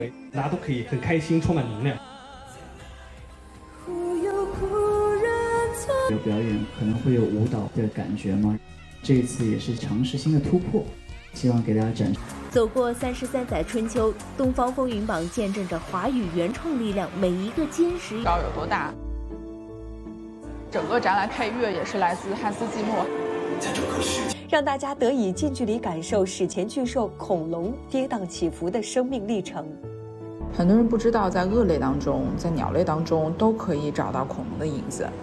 大家都可以很开心，充满能量。 有表演可能会有舞蹈的感觉吗？这一次也是尝试新的突破，希望给大家展示。 走过33载春秋，东方风云榜见证着华语原创力量每一个坚实。 高有多大？整个展览配乐也是来自汉斯季默。 让大家得以近距离感受史前巨兽恐龙跌宕起伏的生命历程。 很多人不知道，在鳄类当中，在鸟类当中都可以找到恐龙的影子。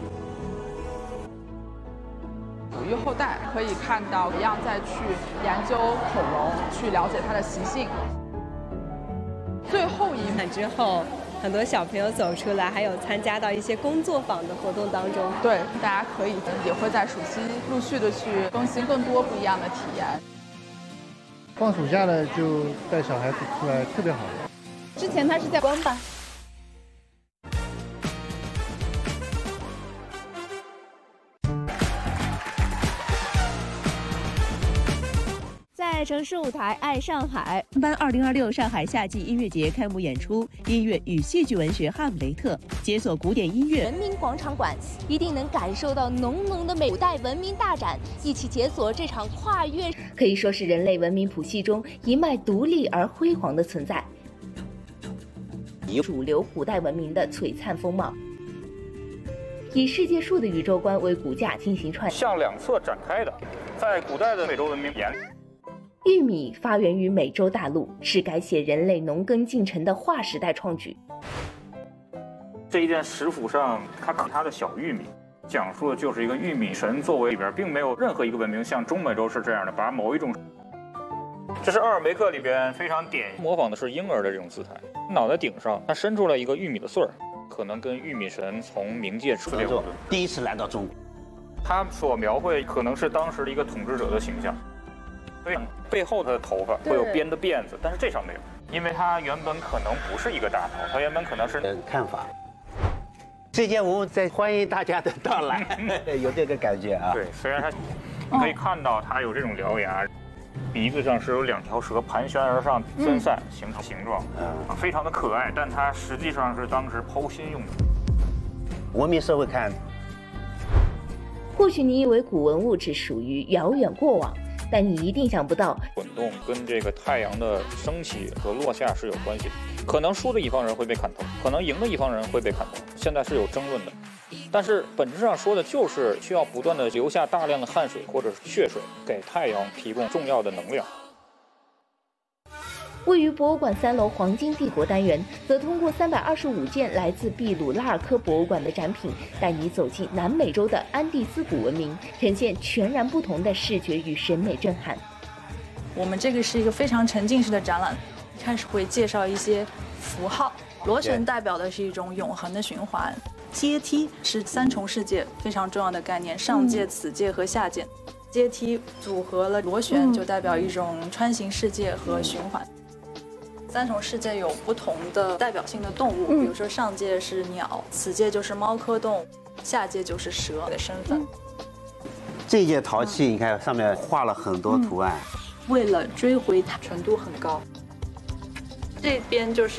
哺育后代可以看到一样再去研究恐龙，去了解它的习性。最后一幕之后，很多小朋友走出来，还有参加到一些工作坊的活动当中。 对，大家可以也会在暑期陆续的去更新更多不一样的体验。 放暑假呢，就带小孩子出来特别好。 之前他是在关吧。 在城市舞台爱上海办2026上海夏季音乐节开幕演出，音乐与戏剧文学《哈姆雷特》，解锁古典音乐。人民广场馆一定能感受到浓浓的古代文明大展，一起解锁这场跨越，可以说是人类文明谱系中一脉独立而辉煌的存在。主流古代文明的璀璨风貌，以世界树的宇宙观为骨架进行串， 向两侧展开的，在古代的美洲文明沿。 玉米发源于美洲大陆，是改写人类农耕进程的划时代创举。 这一件石斧上，它的小玉米，讲述的就是一个玉米神作为里边，并没有任何一个文明像中美洲是这样的，把某一种。这是奥尔梅克里边非常典型模仿的是婴儿的这种姿态，脑袋顶上它伸出来一个玉米的穗儿，可能跟玉米神从冥界出来。 第一次来到中国， 他所描绘可能是当时的一个统治者的形象。所以背后他的头发会有编的辫子，但是这上没有，因为它原本可能不是一个大头，它原本可能是看法。这件文物在欢迎大家的到来，有这个感觉啊。 对，虽然你可以看到它有这种獠牙，鼻子上是有2条蛇盘旋而上分散形成形状，非常的可爱，但它实际上是当时剖心用的。 文明社会看， 或许你以为古文物只属于遥远过往，但你一定想不到， 滚动跟这个太阳的升起和落下是有关系的。可能输的一方人会被砍头，可能赢的一方人会被砍头，现在是有争论的。但是本质上说的就是需要不断的留下大量的汗水或者是血水，给太阳提供重要的能量。 位于博物馆3楼黄金帝国单元，则通过325件来自秘鲁拉尔科博物馆的展品，带你走进南美洲的安第斯古文明，呈现全然不同的视觉与审美震撼。 我们这个是一个非常沉浸式的展览，开始会介绍一些符号，螺旋代表的是一种永恒的循环，阶梯是3重世界非常重要的概念，上界、此界和下界。阶梯组合了螺旋，就代表一种穿行世界和循环。3重世界有不同的代表性的动物，比如说上界是鸟，此界就是猫科动物，下界就是蛇的身份。 这件陶器你看上面画了很多图案， 为了追回它纯度很高。这边就是